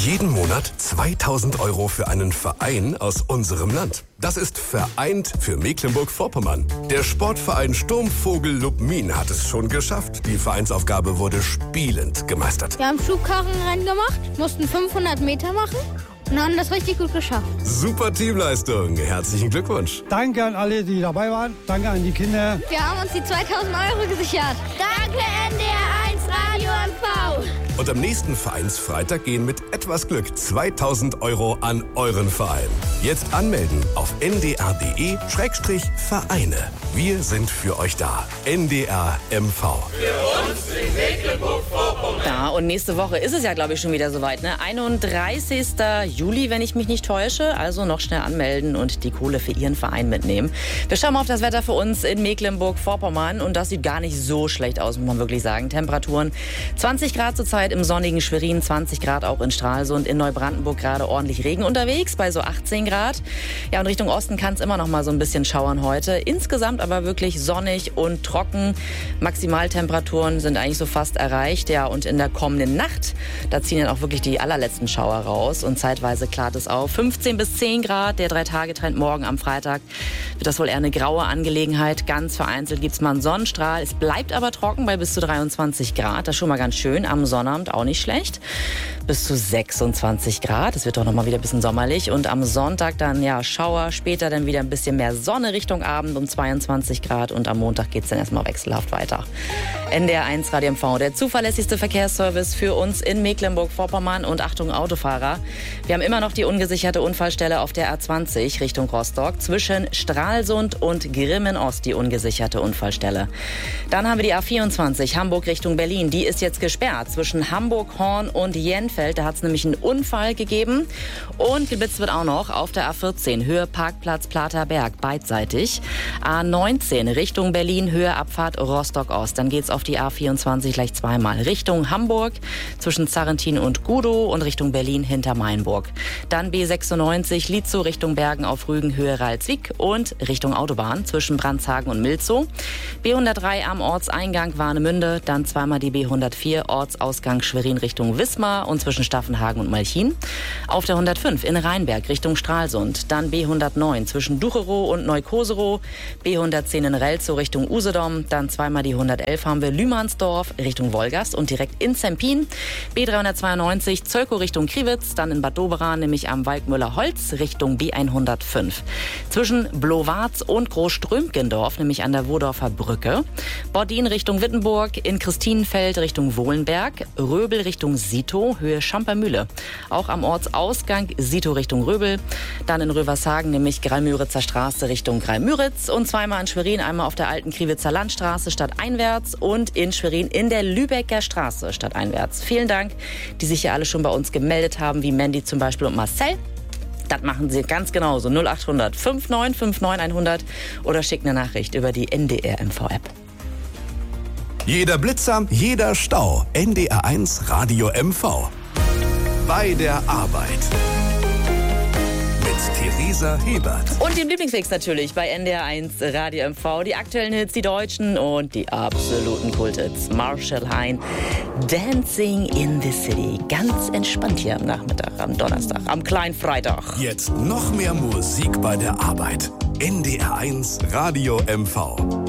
Jeden Monat 2.000 € für einen Verein aus unserem Land. Das ist vereint für Mecklenburg-Vorpommern. Der Sportverein Sturmvogel Lubmin hat es schon geschafft. Die Vereinsaufgabe wurde spielend gemeistert. Wir haben Schubkarrenrennen gemacht, mussten 500 Meter machen und haben das richtig gut geschafft. Super Teamleistung. Herzlichen Glückwunsch. Danke an alle, die dabei waren. Danke an die Kinder. Wir haben uns die 2.000 € gesichert. Danke NDR1 Radio MV. Und am nächsten Vereinsfreitag gehen mit etwas Glück 2.000 € an euren Verein. Jetzt anmelden auf ndr.de/Vereine. Wir sind für euch da. NDR MV. Für uns in Mecklenburg-Vorpommern. Ja, und nächste Woche ist es ja, glaube ich, schon wieder soweit, ne? 31. Juli, wenn ich mich nicht täusche. Also noch schnell anmelden und die Kohle für Ihren Verein mitnehmen. Wir schauen mal auf das Wetter für uns in Mecklenburg-Vorpommern. Und das sieht gar nicht so schlecht aus, muss man wirklich sagen. Temperaturen 20 Grad zurzeit im sonnigen Schwerin, 20 Grad auch in Stralsund, in Neubrandenburg gerade ordentlich Regen unterwegs, bei so 18 Grad. Ja, und Richtung Osten kann es immer noch mal so ein bisschen schauern heute. Insgesamt aber wirklich sonnig und trocken. Maximaltemperaturen sind eigentlich so fast erreicht. Ja, und in der kommenden Nacht, da ziehen dann auch wirklich die allerletzten Schauer raus und zeitweise klart es auf. 15 bis 10 Grad, der 3-Tage-Trend morgen am Freitag wird das wohl eher eine graue Angelegenheit. Ganz vereinzelt gibt es mal einen Sonnenstrahl. Es bleibt aber trocken bei bis zu 23 Grad. Das ist schon mal ganz schön. Am Sonnabend auch nicht schlecht. Bis zu 26 Grad. Es wird doch noch mal wieder ein bisschen sommerlich. Und am Sonntag dann ja Schauer. Später dann wieder ein bisschen mehr Sonne Richtung Abend um 22 Grad. Und am Montag geht es dann erstmal wechselhaft weiter. NDR1 Radio MV, der zuverlässigste Verkehrsservice für uns in Mecklenburg-Vorpommern. Und Achtung Autofahrer, wir haben immer noch die ungesicherte Unfallstelle auf der A20 Richtung Rostock. Zwischen Stralsund und Grimmen-Ost die ungesicherte Unfallstelle. Dann haben wir die A24 Hamburg Richtung Berlin. Die ist jetzt gesperrt zwischen Hamburg, Horn und Jenfeld. Da hat es nämlich einen Unfall gegeben. Und geblitzt wird auch noch auf der A14 Höhe Parkplatz Platerberg beidseitig. A19 Richtung Berlin Höhe Abfahrt Rostock-Ost. Dann geht es auf die A24 gleich zweimal Richtung Hamburg zwischen Zarrentin und Gudow und Richtung Berlin hinter Mainburg. Dann B96 Lietzow Richtung Bergen auf Rügen Höhe Ralswiek und Richtung Autobahn zwischen Brandshagen und Milzow. B103 am Ortseingang Warnemünde, dann zweimal die B104 Ortsausgang Schwerin Richtung Wismar und zwischen Staffenhagen und Malchin. Auf der 105 in Rheinberg Richtung Stralsund, dann B109 zwischen Ducherow und Neukoserow, B110 in Relzow Richtung Usedom, dann zweimal die 111 haben wir Lühmannsdorf Richtung Wolgast und direkt in Zempin. B392 Zölkow Richtung Kriwitz, dann in Bad Doberan, nämlich am Walkmüller Holz Richtung B105. Zwischen Blowarz und Großströmkendorf, nämlich an der Wodorfer Brücke. Bordin Richtung Wittenburg, in Christinenfeld Richtung Wohlenberg, Röbel Richtung Sito, Höhe Schampermühle. Auch am Ortsausgang Sito Richtung Röbel. Dann in Rövershagen, nämlich Greimüritzer Straße Richtung Greimüritz. Und zweimal in Schwerin, einmal auf der alten Kriwitzer Landstraße stadteinwärts und in Schwerin in der Lübecker Straße stadteinwärts. Vielen Dank, die sich hier alle schon bei uns gemeldet haben, wie Mandy zum Beispiel und Marcel. Das machen Sie ganz genauso. 0800 59 59 100 oder schickt eine Nachricht über die NDR MV-App. Jeder Blitzer, jeder Stau. NDR1 Radio MV. Bei der Arbeit. Mit Theresa Hebert. Und dem Lieblingsmix natürlich bei NDR1 Radio MV. Die aktuellen Hits, die deutschen und die absoluten Kulthits. Marshall Hein, Dancing in the City. Ganz entspannt hier am Nachmittag, am Donnerstag, am kleinen Freitag. Jetzt noch mehr Musik bei der Arbeit. NDR1 Radio MV.